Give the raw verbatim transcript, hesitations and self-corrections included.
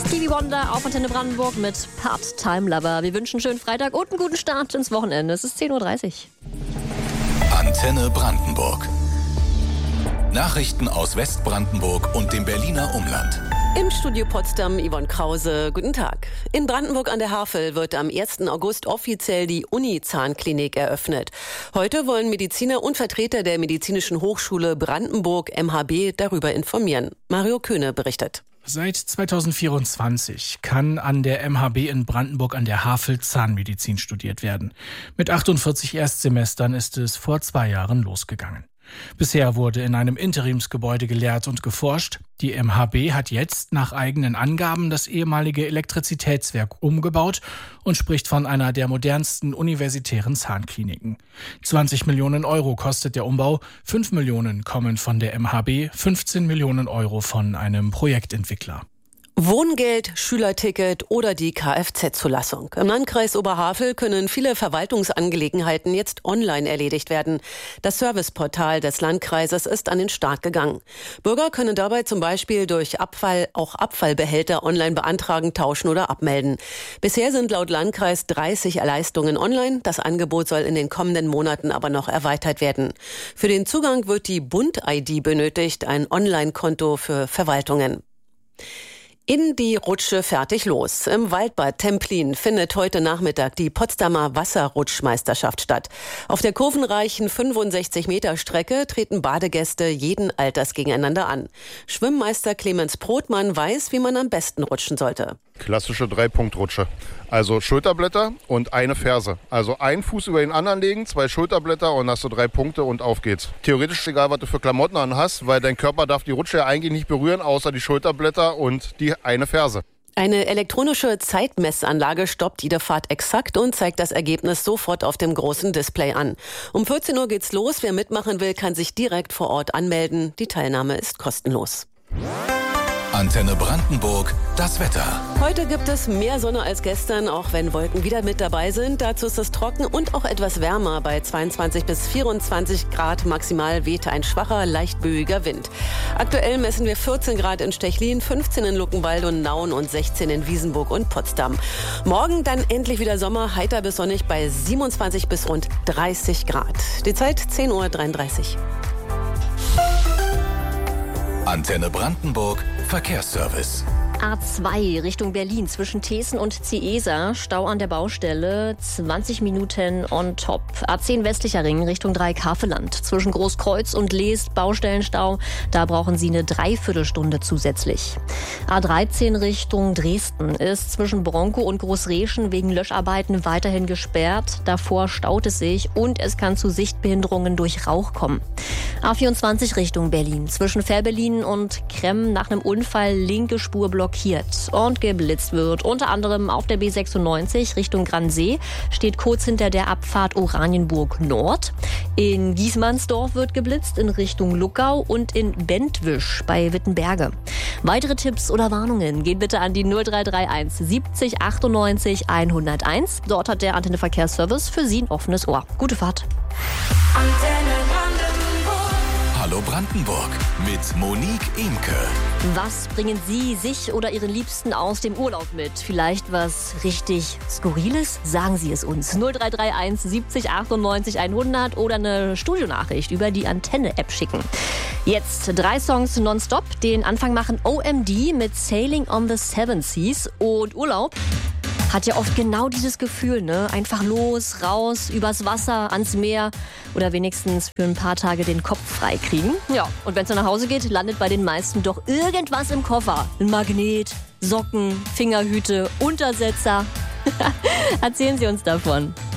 Stevie Wonder auf Antenne Brandenburg mit Part-Time Lover. Wir wünschen einen schönen Freitag und einen guten Start ins Wochenende. Es ist zehn Uhr dreißig. Antenne Brandenburg. Nachrichten aus Westbrandenburg und dem Berliner Umland. Im Studio Potsdam Yvonne Krause. Guten Tag. In Brandenburg an der Havel wird am ersten August offiziell die Uni-Zahnklinik eröffnet. Heute wollen Mediziner und Vertreter der Medizinischen Hochschule Brandenburg M H B darüber informieren. Mario Köhne berichtet. Seit zweitausendvierundzwanzig kann an der M H B in Brandenburg an der Havel Zahnmedizin studiert werden. Mit achtundvierzig Erstsemestern ist es vor zwei Jahren losgegangen. Bisher wurde in einem Interimsgebäude gelehrt und geforscht. Die M H B hat jetzt nach eigenen Angaben das ehemalige Elektrizitätswerk umgebaut und spricht von einer der modernsten universitären Zahnkliniken. zwanzig Millionen Euro kostet der Umbau, fünf Millionen kommen von der M H B, fünfzehn Millionen Euro von einem Projektentwickler. Wohngeld, Schülerticket oder die Kfz-Zulassung. Im Landkreis Oberhavel können viele Verwaltungsangelegenheiten jetzt online erledigt werden. Das Serviceportal des Landkreises ist an den Start gegangen. Bürger können dabei zum Beispiel durch Abfall auch Abfallbehälter online beantragen, tauschen oder abmelden. Bisher sind laut Landkreis dreißig Leistungen online. Das Angebot soll in den kommenden Monaten aber noch erweitert werden. Für den Zugang wird die Bund-I D benötigt, ein Online-Konto für Verwaltungen. In die Rutsche fertig los. Im Waldbad Templin findet heute Nachmittag die Potsdamer Wasserrutschmeisterschaft statt. Auf der kurvenreichen fünfundsechzig Meter Strecke treten Badegäste jeden Alters gegeneinander an. Schwimmmeister Clemens Brotmann weiß, wie man am besten rutschen sollte. Klassische Dreipunktrutsche. Also Schulterblätter und eine Ferse. Also ein Fuß über den anderen legen, zwei Schulterblätter und hast du drei Punkte und auf geht's. Theoretisch ist egal, was du für Klamotten an hast, weil dein Körper darf die Rutsche ja eigentlich nicht berühren, außer die Schulterblätter und die eine Ferse. Eine elektronische Zeitmessanlage stoppt jede Fahrt exakt und zeigt das Ergebnis sofort auf dem großen Display an. Um vierzehn Uhr geht's los. Wer mitmachen will, kann sich direkt vor Ort anmelden. Die Teilnahme ist kostenlos. Antenne Brandenburg, das Wetter. Heute gibt es mehr Sonne als gestern, auch wenn Wolken wieder mit dabei sind. Dazu ist es trocken und auch etwas wärmer. Bei zweiundzwanzig bis vierundzwanzig Grad maximal wehte ein schwacher, leicht böiger Wind. Aktuell messen wir vierzehn Grad in Stechlin, fünfzehn in Luckenwalde und Nauen und sechzehn in Wiesenburg und Potsdam. Morgen dann endlich wieder Sommer, heiter bis sonnig bei siebenundzwanzig bis rund dreißig Grad. Die Zeit zehn Uhr dreiunddreißig. Antenne Brandenburg, Verkehrsservice. A zwei Richtung Berlin zwischen Thesen und Ciesa, Stau an der Baustelle, zwanzig Minuten on top. A zehn westlicher Ring Richtung Dreieck-Havelland zwischen Großkreuz und Leest, Baustellenstau, da brauchen Sie eine Dreiviertelstunde zusätzlich. A dreizehn Richtung Dresden ist zwischen Bronkow und Großreschen wegen Löscharbeiten weiterhin gesperrt. Davor staut es sich und es kann zu Sichtbehinderungen durch Rauch kommen. A vierundzwanzig Richtung Berlin zwischen Fährberlin und Kremm nach einem Unfall linke Spur blockiert und geblitzt wird. Unter anderem auf der B sechsundneunzig Richtung Gransee steht kurz hinter der Abfahrt Oranienburg Nord. In Giesmannsdorf wird geblitzt in Richtung Luckau und in Bentwisch bei Wittenberge. Weitere Tipps oder Warnungen gehen bitte an die null drei drei eins siebzig achtundneunzig hunderteins. Dort hat der Antenne Verkehrsservice für Sie ein offenes Ohr. Gute Fahrt. Antenne Brandenburg. Hallo Brandenburg mit Monique Imke. Was bringen Sie sich oder Ihren Liebsten aus dem Urlaub mit? Vielleicht was richtig Skurriles? Sagen Sie es uns. null drei drei eins siebzig achtundneunzig hundert oder eine Studionachricht über die Antenne-App schicken. Jetzt drei Songs nonstop. Den Anfang machen O M D mit Sailing on the Seven Seas. Und Urlaub hat ja oft genau dieses Gefühl, ne? Einfach los, raus, übers Wasser, ans Meer oder wenigstens für ein paar Tage den Kopf frei kriegen. Ja, und wenn es nach Hause geht, landet bei den meisten doch irgendwas im Koffer. Ein Magnet, Socken, Fingerhüte, Untersetzer. Erzählen Sie uns davon.